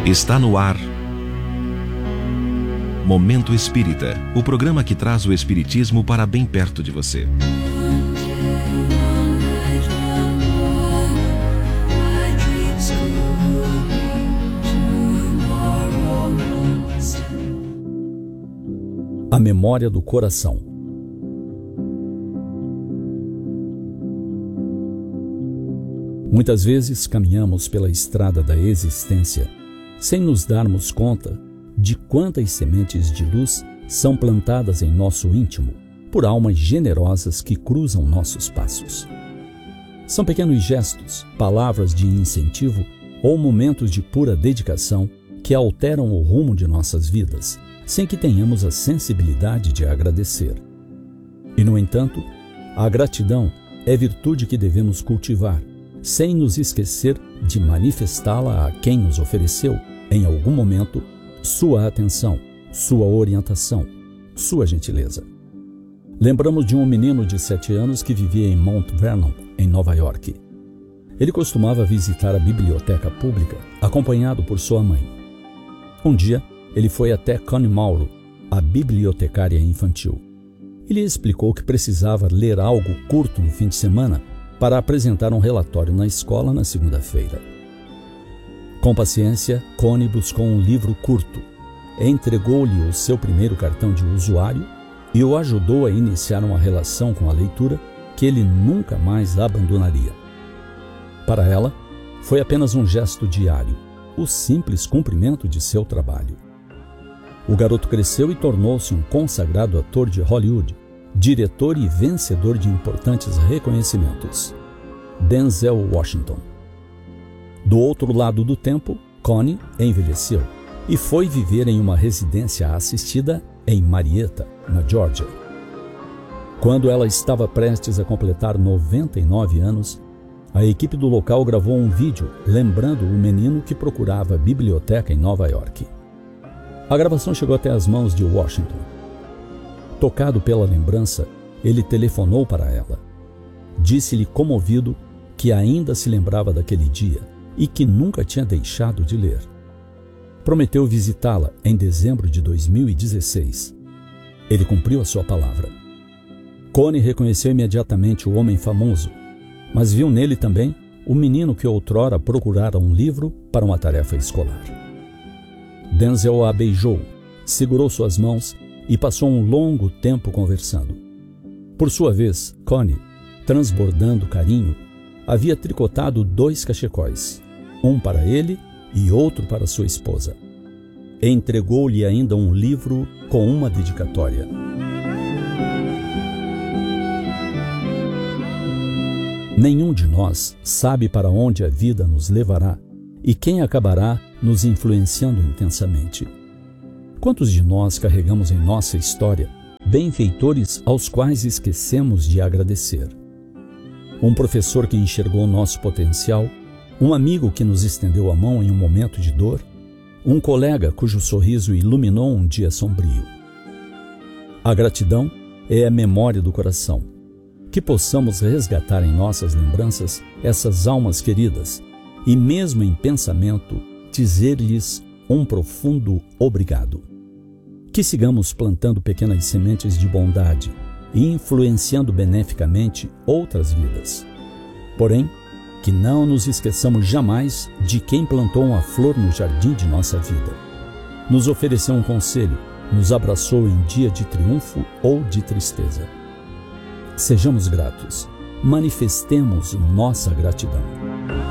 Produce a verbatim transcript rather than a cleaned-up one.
Está no ar Momento Espírita, o programa que traz o espiritismo para bem perto de você. A memória do coração. Muitas vezes caminhamos pela estrada da existência sem nos darmos conta de quantas sementes de luz são plantadas em nosso íntimo por almas generosas que cruzam nossos passos. São pequenos gestos, palavras de incentivo ou momentos de pura dedicação que alteram o rumo de nossas vidas, sem que tenhamos a sensibilidade de agradecer. E, no entanto, a gratidão é virtude que devemos cultivar, sem nos esquecer de manifestá-la a quem nos ofereceu, em algum momento, sua atenção, sua orientação, sua gentileza. Lembramos de um menino de sete anos que vivia em Mount Vernon, em Nova York. Ele costumava visitar a biblioteca pública, acompanhado por sua mãe. Um dia, ele foi até Connie Mauro, a bibliotecária infantil. Ele explicou que precisava ler algo curto no fim de semana para apresentar um relatório na escola na segunda-feira. Com paciência, Connie buscou um livro curto, entregou-lhe o seu primeiro cartão de usuário e o ajudou a iniciar uma relação com a leitura que ele nunca mais abandonaria. Para ela, foi apenas um gesto diário, o simples cumprimento de seu trabalho. O garoto cresceu e tornou-se um consagrado ator de Hollywood, diretor e vencedor de importantes reconhecimentos. Denzel Washington. Do outro lado do tempo, Connie envelheceu e foi viver em uma residência assistida em Marietta, na Geórgia. Quando ela estava prestes a completar noventa e nove anos, a equipe do local gravou um vídeo lembrando o menino que procurava a biblioteca em Nova York. A gravação chegou até as mãos de Washington. Tocado pela lembrança, ele telefonou para ela. Disse-lhe comovido que ainda se lembrava daquele dia e que nunca tinha deixado de ler. Prometeu visitá-la em dezembro de dois mil e dezesseis. Ele cumpriu a sua palavra. Connie reconheceu imediatamente o homem famoso, mas viu nele também o menino que outrora procurara um livro para uma tarefa escolar. Denzel a beijou, segurou suas mãos e passou um longo tempo conversando. Por sua vez, Connie, transbordando carinho, havia tricotado dois cachecóis, um para ele e outro para sua esposa. Entregou-lhe ainda um livro com uma dedicatória. Nenhum de nós sabe para onde a vida nos levará e quem acabará nos influenciando intensamente. Quantos de nós carregamos em nossa história benfeitores aos quais esquecemos de agradecer? Um professor que enxergou nosso potencial, um amigo que nos estendeu a mão em um momento de dor, um colega cujo sorriso iluminou um dia sombrio. A gratidão é a memória do coração. Que possamos resgatar em nossas lembranças essas almas queridas e, mesmo em pensamento, dizer-lhes um profundo obrigado. Que sigamos plantando pequenas sementes de bondade e influenciando beneficamente outras vidas. Porém, que não nos esqueçamos jamais de quem plantou uma flor no jardim de nossa vida. Nos ofereceu um conselho, nos abraçou em dia de triunfo ou de tristeza. Sejamos gratos, manifestemos nossa gratidão.